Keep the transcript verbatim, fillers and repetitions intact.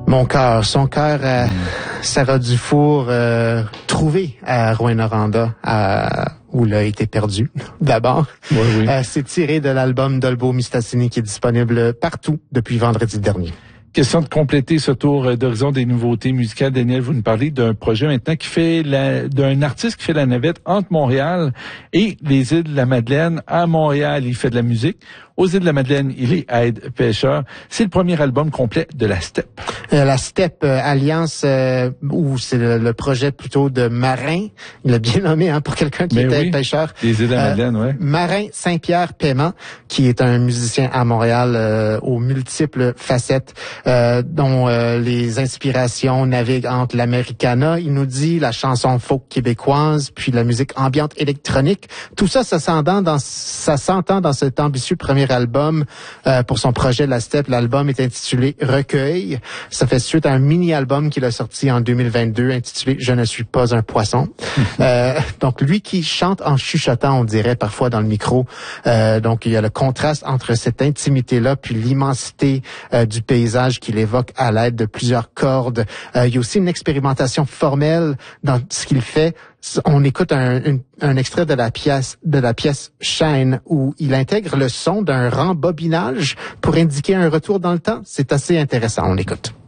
Mon cœur, son cœur, euh, mm. Sarah Dufour, euh, trouvé à Rouyn-Noranda, à, où il a été perdu, d'abord. Oui, oui. Euh, c'est tiré de l'album d'Olbo Mistassini qui est disponible partout depuis vendredi dernier. Question de compléter ce tour d'horizon des nouveautés musicales. Daniel, vous nous parlez d'un projet maintenant qui fait la, d'un artiste qui fait la navette entre Montréal et les îles de la Madeleine. À Montréal, il fait de la musique. Aux îles de la Madeleine, il est aide-pêcheur. C'est le premier album complet de la Steppe. Euh, la Steppe euh, Alliance, euh, ou c'est le, le projet plutôt de Marin. Il l'a bien nommé hein, pour quelqu'un qui Mais était oui, pêcheur. Les îles de la Madeleine, euh, ouais. Marin Saint-Pierre Paiement, qui est un musicien à Montréal euh, aux multiples facettes, euh, dont euh, les inspirations naviguent entre l'Americana, il nous dit, la chanson folk québécoise, puis la musique ambiante électronique. Tout ça, ça s'entend dans, ça s'entend dans cet ambitieux premier album euh, pour son projet La Steppe. L'album est intitulé Recueil. Ça fait suite à un mini-album qu'il a sorti en deux mille vingt-deux intitulé Je ne suis pas un poisson. euh, donc lui qui chante en chuchotant, on dirait parfois dans le micro. Euh, donc il y a le contraste entre cette intimité-là puis l'immensité euh, du paysage qu'il évoque à l'aide de plusieurs cordes. Euh, il y a aussi une expérimentation formelle dans ce qu'il fait. On écoute un, un, un extrait de la pièce de la pièce Chaîne où il intègre le son d'un rembobinage pour indiquer un retour dans le temps. C'est assez intéressant. On écoute.